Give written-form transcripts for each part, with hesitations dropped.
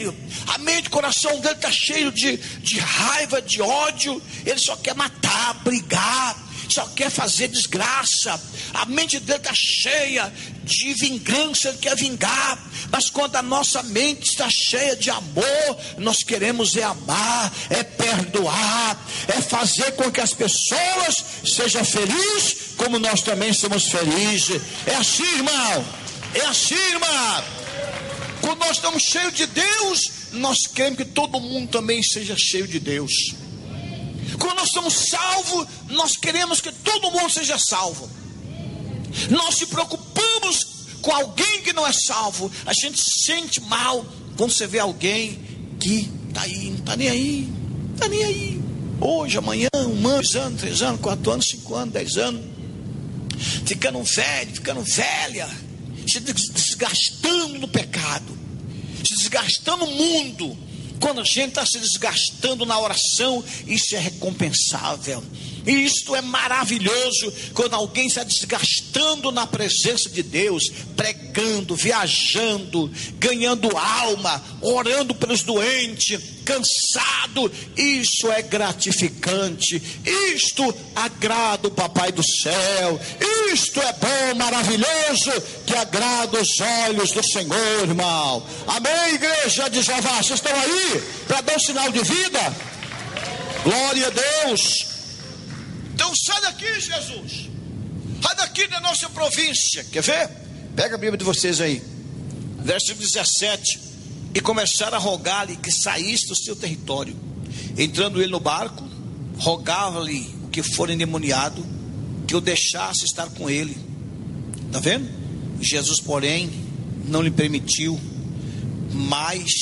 A mente, o coração dele está cheio de raiva, de ódio. Ele só quer matar, brigar, só quer fazer desgraça. A mente dele está cheia de vingança, ele quer vingar. Mas quando a nossa mente está cheia de amor, nós queremos amar, perdoar, fazer com que as pessoas sejam felizes, como nós também somos felizes. É assim, irmão, é assim, irmã. Quando nós estamos cheios de Deus, nós queremos que todo mundo também seja cheio de Deus. Quando nós estamos salvos, nós queremos que todo mundo seja salvo. Nós se preocupamos com alguém que não é salvo. A gente se sente mal quando você vê alguém que está aí, não está nem aí, está nem aí. Hoje, amanhã, 1 ano, 2 anos, 3 anos, 4 anos, 5 anos, 10 anos, ficando velho, ficando velha, se desgastando no pecado, se desgastando no mundo. Quando a gente está se desgastando na oração, isso é recompensável. E isto é maravilhoso. Quando alguém está desgastando na presença de Deus, pregando, viajando, ganhando alma, orando pelos doentes, cansado, isso é gratificante. Isto agrada o Papai do céu. Isto é bom, maravilhoso, que agrada os olhos do Senhor, irmão. Amém, igreja de Jeová? Vocês estão aí para dar um sinal de vida? Glória a Deus. Então sai daqui, Jesus. Sai daqui da nossa província. Quer ver? Pega a Bíblia de vocês aí, verso 17. E começaram a rogar-lhe que saísse do seu território. Entrando ele no barco, rogava-lhe o que for endemoniado, que o deixasse estar com ele. Está vendo? Jesus, porém, não lhe permitiu, mas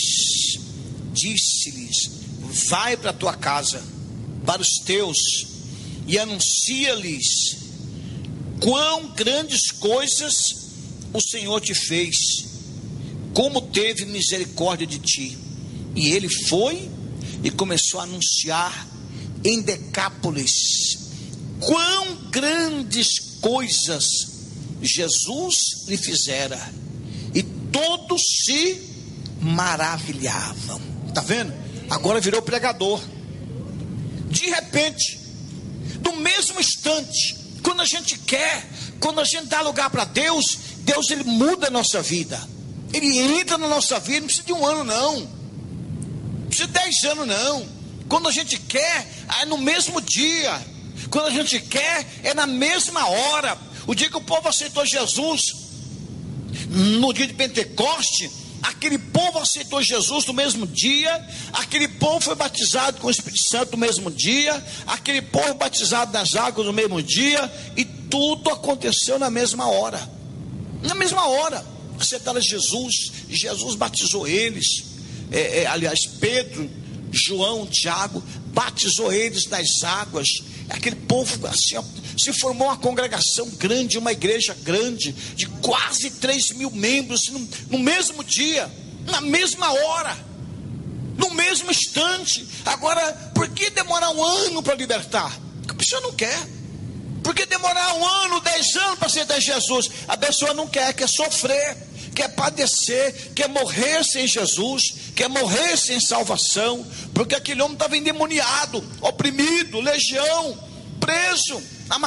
disse-lhes: vai para a tua casa, para os teus, e anuncia-lhes quão grandes coisas o Senhor te fez, como teve misericórdia de ti. E ele foi e começou a anunciar em Decápolis quão grandes coisas Jesus lhe fizera, e todos se maravilhavam. Está vendo? Agora virou pregador. De repente, no mesmo instante, quando a gente quer, quando a gente dá lugar para Deus, Deus ele muda a nossa vida. Ele entra na nossa vida. Não precisa de 1 ano não, não precisa de 10 anos não. Quando a gente quer, é no mesmo dia. Quando a gente quer, é na mesma hora. O dia que o povo aceitou Jesus, no dia de Pentecoste, aquele povo aceitou Jesus no mesmo dia. Aquele povo foi batizado com o Espírito Santo no mesmo dia. Aquele povo batizado nas águas no mesmo dia. E tudo aconteceu na mesma hora. Na mesma hora aceitaram Jesus. Jesus batizou eles. Aliás, Pedro, João, Tiago, batizou eles nas águas. Aquele povo assim, se formou uma congregação grande, uma igreja grande, de quase 3.000 membros, no mesmo dia, na mesma hora, no mesmo instante. Agora, por que demorar 1 ano para libertar? Porque a pessoa não quer. Por que demorar 1 ano, 10 anos para aceitar Jesus? A pessoa não quer sofrer, quer padecer, quer morrer sem Jesus, quer morrer sem salvação, porque aquele homem estava endemoniado, oprimido, legião, preso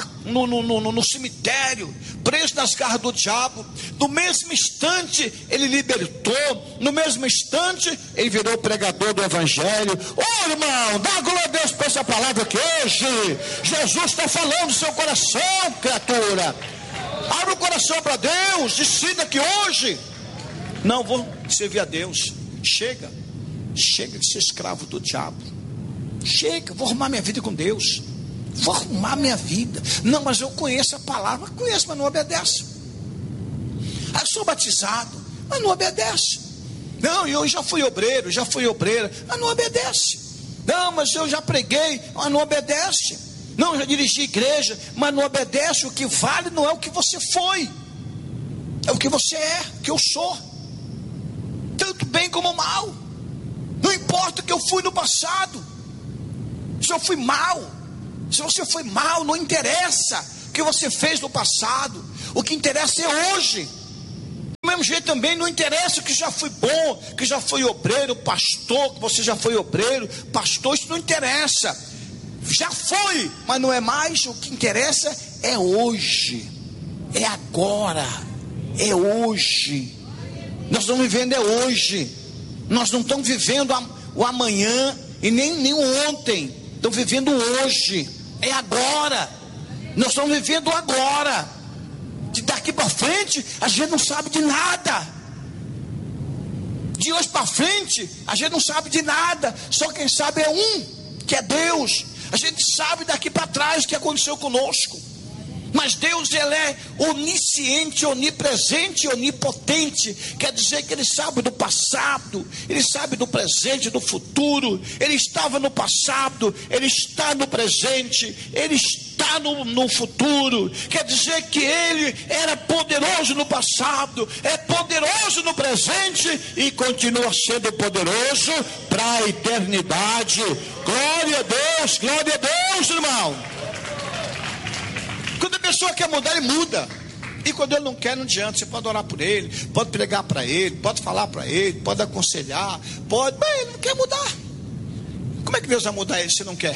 no cemitério, preso nas garras do diabo. No mesmo instante ele libertou, no mesmo instante ele virou pregador do evangelho. Ô irmão, dá glória a Deus por essa palavra que hoje Jesus está falando no seu coração, criatura. Abra o coração para Deus, decida que hoje não vou servir a Deus. Chega de ser escravo do diabo. Chega, vou arrumar minha vida com Deus. Vou arrumar minha vida. Não, mas eu conheço a palavra. Conheço, mas não obedece. Eu sou batizado, mas não obedece. Não, eu já fui obreiro, já fui obreira, mas não obedece. Não, mas eu já preguei, mas não obedece. Não, eu já dirigi igreja, mas não obedece. O que vale não é o que você foi, é o que você é, o que eu sou, tanto bem como mal. Não importa o que eu fui no passado. Se eu fui mal, se você foi mal, não interessa o que você fez no passado. O que interessa é hoje. Do mesmo mesmo jeito também, não interessa que já foi bom, que já foi obreiro, pastor, que você já foi obreiro, pastor, isso não interessa. Já foi, mas não é mais. O que interessa é hoje, é agora, é hoje. Nós estamos vivendo é hoje. Nós não estamos vivendo o amanhã e nem o ontem. Estamos vivendo hoje, é agora. Nós estamos vivendo agora. De daqui para frente a gente não sabe de nada. De hoje para frente a gente não sabe de nada. Só quem sabe é um, que é Deus. A gente sabe daqui para trás o que aconteceu conosco. Mas Deus, Ele é onisciente, onipresente, onipotente. Quer dizer que Ele sabe do passado, Ele sabe do presente, do futuro. Ele estava no passado, Ele está no presente, Ele está no futuro. Quer dizer que Ele era poderoso no passado, é poderoso no presente e continua sendo poderoso para a eternidade. Glória a Deus, irmão. Quando a pessoa quer mudar, ele muda. E quando ele não quer, não adianta. Você pode orar por ele, pode pregar para ele, pode falar para ele, pode aconselhar, pode, mas ele não quer mudar. Como é que Deus vai mudar ele se não quer?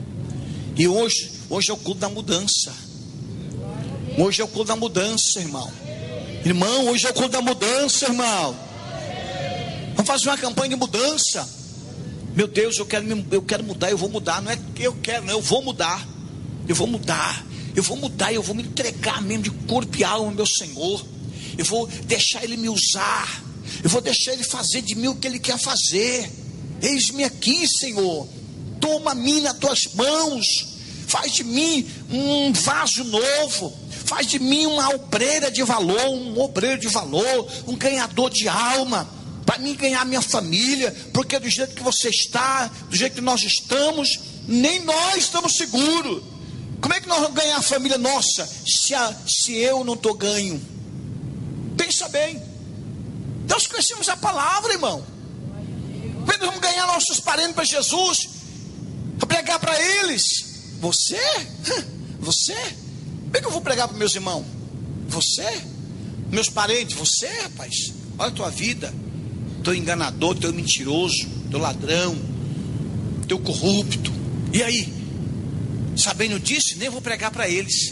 E hoje é o culto da mudança. Hoje é o culto da mudança, irmão. Irmão, hoje é o culto da mudança, irmão. Vamos fazer uma campanha de mudança. Meu Deus, eu quero mudar, eu vou mudar. Não é que eu quero, não, eu vou mudar. Eu vou mudar. Eu vou mudar, eu vou me entregar mesmo de corpo e alma ao meu Senhor. Eu vou deixar Ele me usar. Eu vou deixar Ele fazer de mim o que Ele quer fazer. Eis-me aqui, Senhor. Toma-me nas tuas mãos. Faz de mim um vaso novo. Faz de mim uma obreira de valor, um obreiro de valor, um ganhador de alma. Para mim ganhar minha família. Porque do jeito que você está, do jeito que nós estamos, nem nós estamos seguros. Como é que nós vamos ganhar a família nossa se eu não estou ganho? Pensa bem. Nós conhecemos a palavra, irmão. Como é que nós vamos ganhar nossos parentes para Jesus? Para pregar para eles? Você? Você? Como é que eu vou pregar para meus irmãos? Você? Meus parentes? Você, rapaz? Olha a tua vida. Teu enganador, teu mentiroso, teu ladrão, teu corrupto. E aí? Sabendo disso, nem vou pregar para eles.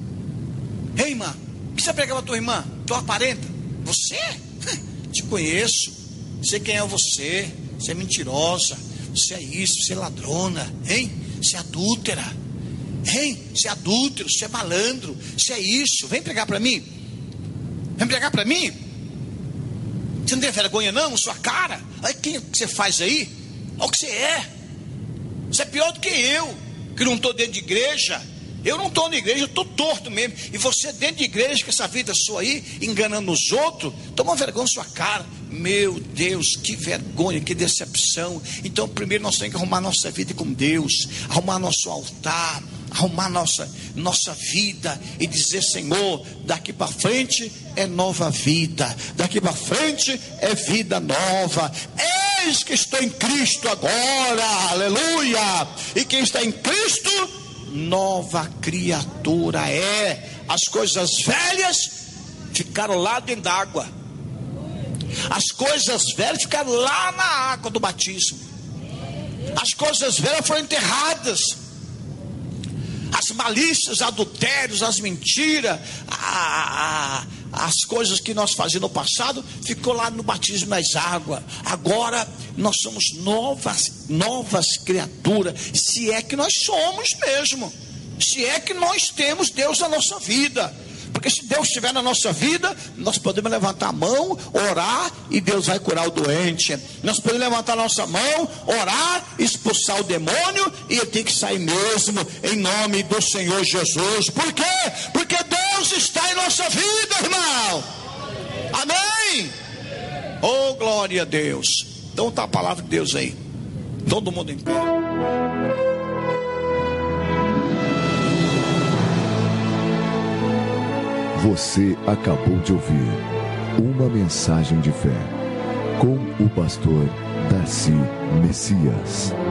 Ei, irmã, o que você prega para tua irmã? Tua parenta? Você? Te conheço. Sei quem é você. Você é mentirosa. Você é isso, você é ladrona. Hein? Você é adúltera. Hein? Você é adúltero, você é malandro. Você é isso. Vem pregar para mim. Vem pregar para mim. Você não tem vergonha não, sua cara. Olha o que você faz aí. Olha o que você é. Você é pior do que eu, que não estou dentro de igreja. Eu não estou na igreja, eu estou torto mesmo. E você dentro de igreja, com essa vida sua aí, enganando os outros, toma vergonha na sua cara. Meu Deus, que vergonha, que decepção. Então primeiro nós temos que arrumar nossa vida com Deus, arrumar nosso altar, arrumar nossa vida e dizer: Senhor, daqui para frente é nova vida, daqui para frente é vida nova. Eis que estou em Cristo agora, aleluia. E quem está em Cristo, nova criatura é. As coisas velhas ficaram lá dentro d'água. As coisas velhas ficaram lá na água do batismo. As coisas velhas foram enterradas. As malícias, adultérios, as mentiras, as coisas que nós fazíamos no passado, ficou lá no batismo nas águas. Agora nós somos novas criaturas. Se é que nós somos mesmo, se é que nós temos Deus na nossa vida. Porque se Deus estiver na nossa vida, nós podemos levantar a mão, orar, e Deus vai curar o doente. Nós podemos levantar a nossa mão, orar, expulsar o demônio, e ele tem que sair mesmo, em nome do Senhor Jesus. Por quê? Porque Deus está em nossa vida, irmão. Amém? Oh, glória a Deus. Então está a palavra de Deus aí. Todo mundo em pé. Você acabou de ouvir uma mensagem de fé com o pastor Darcy Messias.